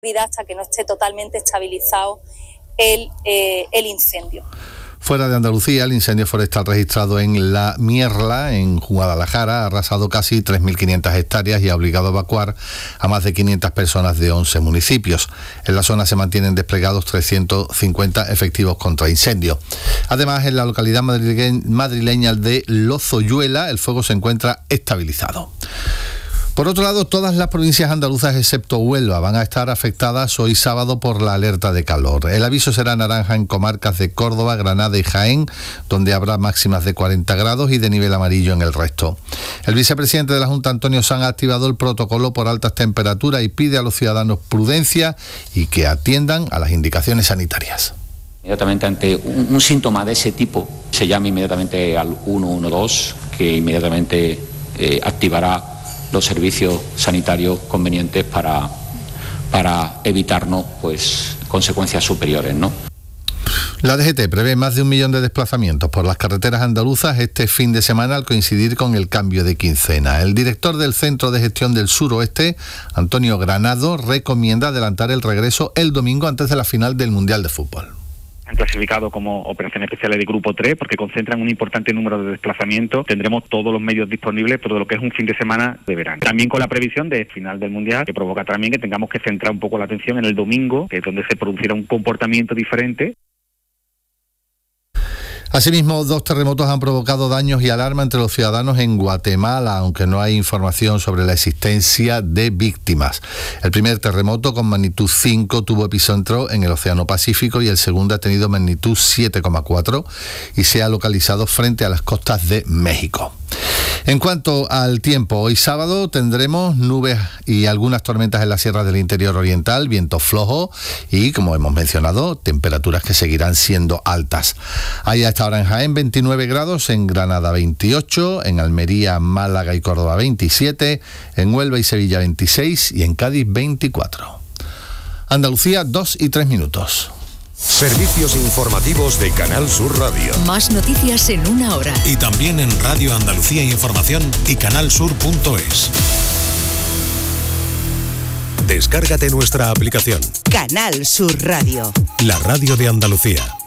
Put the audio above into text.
hasta que no esté totalmente estabilizado el incendio. Fuera de Andalucía, el incendio forestal registrado en La Mierla, en Guadalajara, ha arrasado casi 3.500 hectáreas y ha obligado a evacuar a más de 500 personas de 11 municipios. En la zona se mantienen desplegados 350 efectivos contra incendio. Además, en la localidad madrileña de Lozoyuela, el fuego se encuentra estabilizado. Por otro lado, todas las provincias andaluzas excepto Huelva van a estar afectadas hoy sábado por la alerta de calor. El aviso será naranja en comarcas de Córdoba, Granada y Jaén, donde habrá máximas de 40 grados y de nivel amarillo en el resto. El vicepresidente de la Junta, Antonio Sanz, ha activado el protocolo por altas temperaturas y pide a los ciudadanos prudencia y que atiendan a las indicaciones sanitarias. Inmediatamente ante un síntoma de ese tipo, se llama inmediatamente al 112, que inmediatamente activará los servicios sanitarios convenientes para evitarnos consecuencias superiores, ¿no? La DGT prevé más de 1 millón de desplazamientos por las carreteras andaluzas este fin de semana al coincidir con el cambio de quincena. El director del Centro de Gestión del Suroeste, Antonio Granado, recomienda adelantar el regreso el domingo antes de la final del Mundial de Fútbol. Han clasificado como operaciones especiales de grupo 3 porque concentran un importante número de desplazamientos. Tendremos todos los medios disponibles por lo que es un fin de semana de verano. También con la previsión de final del Mundial, que provoca también que tengamos que centrar un poco la atención en el domingo, que es donde se producirá un comportamiento diferente. Asimismo, 2 terremotos han provocado daños y alarma entre los ciudadanos en Guatemala, aunque no hay información sobre la existencia de víctimas. El primer terremoto, con magnitud 5, tuvo epicentro en el Océano Pacífico y el segundo ha tenido magnitud 7,4 y se ha localizado frente a las costas de México. En cuanto al tiempo, hoy sábado tendremos nubes y algunas tormentas en las sierras del interior oriental, viento flojo y, como hemos mencionado, temperaturas que seguirán siendo altas. Hay hasta ahora en Jaén 29 grados, en Granada 28, en Almería, Málaga y Córdoba 27, en Huelva y Sevilla 26 y en Cádiz 24. Andalucía, 2:03. Servicios informativos de Canal Sur Radio. Más noticias en 1 hora. Y también en Radio Andalucía Información y canalsur.es. Descárgate nuestra aplicación. Canal Sur Radio. La radio de Andalucía.